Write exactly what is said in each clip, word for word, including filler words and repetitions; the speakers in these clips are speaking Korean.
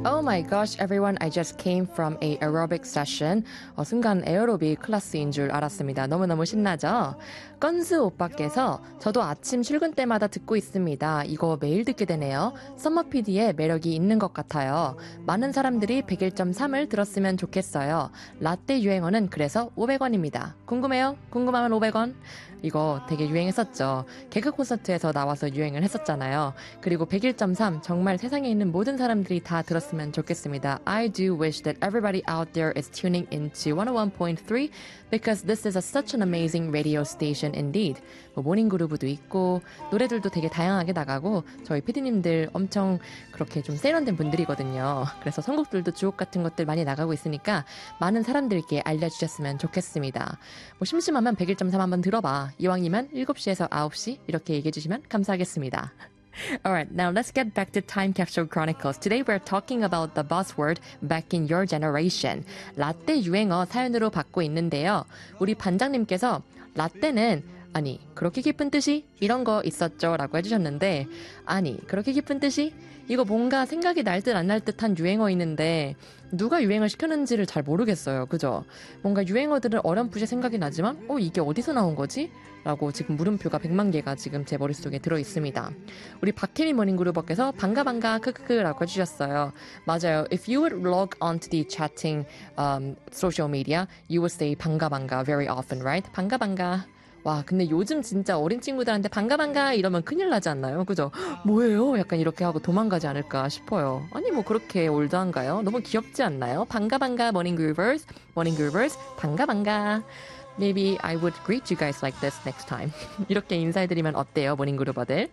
Oh my gosh, everyone, I just came from a aerobic session. 어, 순간 에어로빅 클래스인 줄 알았습니다. 너무너무 신나죠? 건스 오빠께서 저도 아침 출근 때마다 듣고 있습니다. 이거 매일 듣게 되네요. 썸머 피디의 매력이 있는 것 같아요. 많은 사람들이 백일 점 삼을 들었으면 좋겠어요. 라떼 유행어는 그래서 오백 원입니다. 궁금해요? 궁금하면 오백 원? 이거 되게 유행했었죠. 개그 콘서트에서 나와서 유행을 했었잖아요. 그리고 백일 점 삼 정말 세상에 있는 모든 사람들이 다 들었으면 좋겠습니다. I do wish that everybody out there is tuning into one oh one point three because this is a, such an amazing radio station indeed. 뭐 모닝그루브도 있고 노래들도 되게 다양하게 나가고 저희 피디님들 엄청 그렇게 좀 세련된 분들이거든요. 그래서 선곡들도 주옥 같은 것들 많이 나가고 있으니까 많은 사람들께 알려주셨으면 좋겠습니다. 뭐 심심하면 백일 점 삼 한번 들어봐. 이왕이면 일곱 시에서 아홉 시 이렇게 얘기해 주시면 감사하겠습니다. Alright, now let's get back to Time Capsule Chronicles. Today we're talking about the buzzword back in your generation. 라떼 유행어 사연으로 받고 있는데요. 우리 반장님께서 라떼는 아니 그렇게 깊은 뜻이 이런 거 있었죠 라고 해주셨는데 아니 그렇게 깊은 뜻이 이거 뭔가 생각이 날 듯 안 날 듯한 유행어 있는데 누가 유행을 시켰는지를 잘 모르겠어요. 그죠? 뭔가 유행어들은 어렴풋이 생각이 나지만 어 이게 어디서 나온 거지? 라고 지금 물음표가 백만 개가 지금 제 머릿속에 들어있습니다. 우리 박혜미 모닝그루버께서 반가 반가 크크크라고 해주셨어요. 맞아요. If you would log onto the chatting um, social media, you would say 반가 반가 very often, right? 반가 반가. 와, 근데 요즘 진짜 어린 친구들한테 반가 반가 이러면 큰일 나지 않나요? 그죠? 뭐예요? 약간 이렇게 하고 도망가지 않을까 싶어요. 아니 뭐 그렇게 올드한가요? 너무 귀엽지 않나요? 반가 반가 morning groovers, morning groovers, 반가 반가. Maybe I would greet you guys like this next time. 이렇게 인사해드리면 어때요, 모닝 그루버들?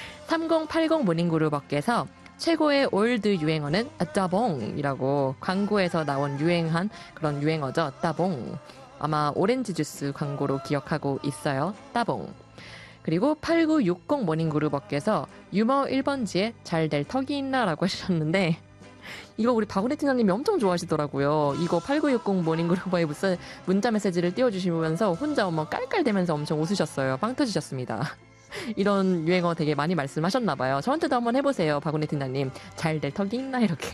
삼공팔공 모닝 그루버께서 최고의 올드 유행어는 따봉이라고 광고에서 나온 유행한 그런 유행어죠. 따봉. 아마 오렌지 주스 광고로 기억하고 있어요. 따봉. 그리고 팔구육공 모닝그루버께서 유머 일 번지에 잘 될 턱이 있나 라고 하셨는데 이거 우리 박은혜 팀장님이 엄청 좋아하시더라고요. 이거 팔구육공 모닝그루버에 무슨 문자 메시지를 띄워주시면서 혼자 어머 깔깔대면서 엄청 웃으셨어요. 빵 터지셨습니다. 이런 유행어 되게 많이 말씀하셨나봐요. 저한테도 한번 해보세요. 박은혜 팀장님. 잘 될 턱이 있나 이렇게.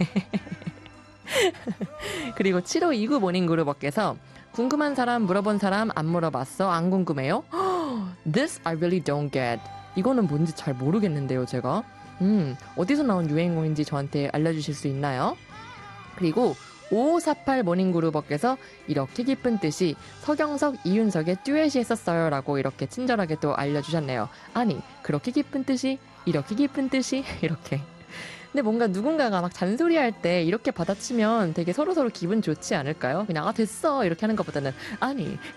그리고 칠오이구 모닝그루버께서 궁금한 사람 물어본 사람 안 물어봤어? 안 궁금해요? This I really don't get. 이거는 뭔지 잘 모르겠는데요, 제가. 음, 어디서 나온 유행어인지 저한테 알려주실 수 있나요? 그리고 오오사팔 모닝그루버께서 이렇게 깊은 뜻이 서경석, 이윤석의 듀엣이 했었어요 라고 이렇게 친절하게 또 알려주셨네요. 아니, 그렇게 깊은 뜻이, 이렇게 깊은 뜻이, 이렇게. 근데 뭔가 누군가가 막 잔소리할 때 이렇게 받아치면 되게 서로서로 기분 좋지 않을까요? 그냥 아 됐어 이렇게 하는 것보다는 아니